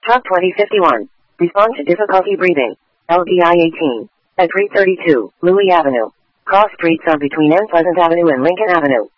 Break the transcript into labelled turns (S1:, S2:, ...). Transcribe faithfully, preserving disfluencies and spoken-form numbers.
S1: Top twenty fifty-one. Respond to difficulty breathing. L D I eighteen. At three thirty-two, Louis Avenue. Cross streets are between N Pleasant Avenue and Lincoln Avenue.